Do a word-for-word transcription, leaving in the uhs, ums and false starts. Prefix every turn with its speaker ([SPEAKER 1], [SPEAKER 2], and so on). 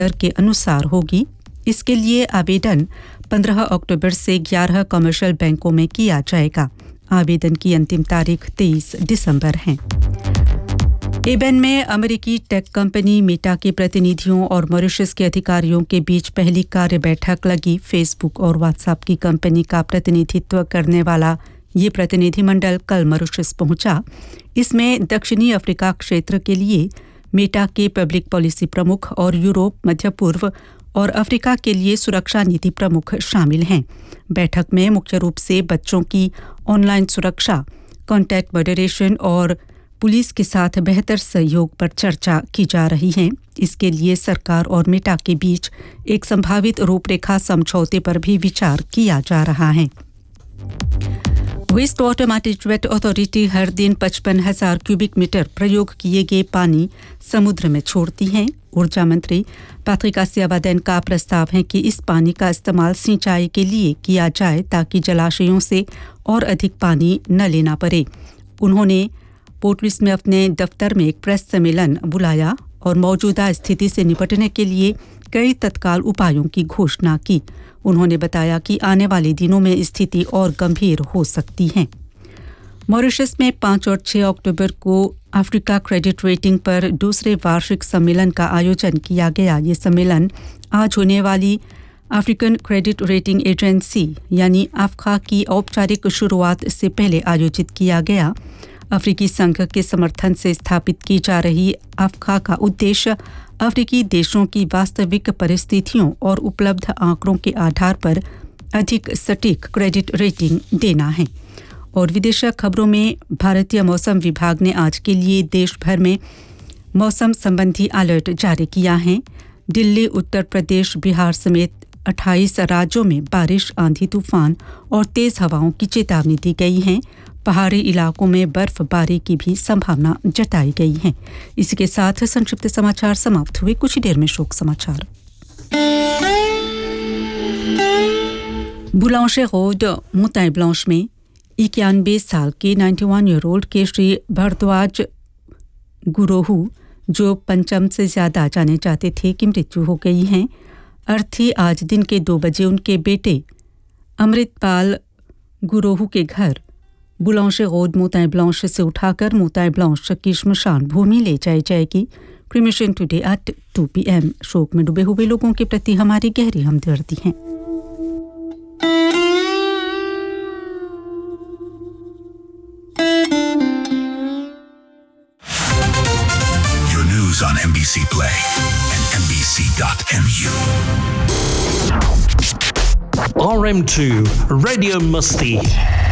[SPEAKER 1] दर के अनुसार होगी। इसके लिए आवेदन पंद्रह अक्टूबर से ग्यारह कमर्शियल बैंकों में किया जाएगा। आवेदन की अंतिम तारीख तेईस दिसंबर है। एबेन में अमेरिकी टेक कंपनी मेटा के प्रतिनिधियों और मॉरिशस के अधिकारियों के बीच पहली कार्य बैठक लगी। फेसबुक और व्हाट्सएप की कंपनी का प्रतिनिधित्व करने वाला ये प्रतिनिधिमंडल कल मॉरिशस पहुंचा। इसमें दक्षिणी अफ्रीका क्षेत्र के लिए मेटा के पब्लिक पॉलिसी प्रमुख और यूरोप, मध्य पूर्व और अफ्रीका के लिए सुरक्षा नीति प्रमुख शामिल हैं। बैठक में मुख्य रूप से बच्चों की ऑनलाइन सुरक्षा, कॉन्टैक्ट मॉडरेशन और पुलिस के साथ बेहतर सहयोग पर चर्चा की जा रही है। इसके लिए सरकार और मेटा के बीच एक संभावित रूपरेखा समझौते पर भी विचार किया जा रहा है। वेस्ट वाटर मैनेजमेंट अथॉरिटी हर दिन पचपन हजार क्यूबिक मीटर प्रयोग किए गए पानी समुद्र में छोड़ती है। ऊर्जा मंत्री पैट्रिक आसियावादेन का प्रस्ताव है कि इस पानी का इस्तेमाल सिंचाई के लिए किया जाए ताकि जलाशयों से और अधिक पानी न लेना पड़े। उन्होंने पोर्ट लुइस में अपने दफ्तर में एक प्रेस सम्मेलन बुलाया और मौजूदा स्थिति से निपटने के लिए कई तत्काल उपायों की घोषणा की। उन्होंने बताया कि आने वाले दिनों में स्थिति और गंभीर हो सकती है। मॉरिशस में पाँच और छह अक्टूबर को अफ्रीका क्रेडिट रेटिंग पर दूसरे वार्षिक सम्मेलन का आयोजन किया गया। ये सम्मेलन आज होने वाली अफ्रीकन क्रेडिट रेटिंग एजेंसी यानी अफ्का की औपचारिक शुरुआत से पहले आयोजित किया गया। अफ्रीकी संघ के समर्थन से स्थापित की जा रही अफ्का का उद्देश्य अफ्रीकी देशों की वास्तविक परिस्थितियों और उपलब्ध आंकड़ों के आधार पर अधिक सटीक क्रेडिट रेटिंग देना है। और विदेशी खबरों में भारतीय मौसम विभाग ने आज के लिए देश भर में मौसम संबंधी अलर्ट जारी किया है। दिल्ली, उत्तर प्रदेश, बिहार समेत अट्ठाईस राज्यों में बारिश, आंधी तूफान और तेज हवाओं की चेतावनी दी गई है। पहाड़ी इलाकों में बर्फबारी की भी संभावना जताई गई है। इसी के साथ संक्षिप्त समाचार समाप्त हुए। कुछ देर में शोक समाचार। बुलांशे रोड, मोंताई ब्लांच में इक्यानवे साल के इक्यानवे ईयर ओल्ड के श्री भरद्वाज गुरोहू, जो पंचम से ज्यादा जाने जाते थे, की मृत्यु हो गई है। अर्थी आज दिन के दो बजे उनके बेटे अमृतपाल गुरोहू के घर बुलांशे रोड मोंताई ब्लांच से उठाकर मोंताई ब्लांच की श्मशान भूमि ले जाई जाएगी। Cremation today at to P M. शोक में डूबे हुए लोगों के प्रति हमारी गहरी हमदर्दी है।
[SPEAKER 2] Your news on M B C Play and M B C dot M U.
[SPEAKER 3] R M two Radio Musty.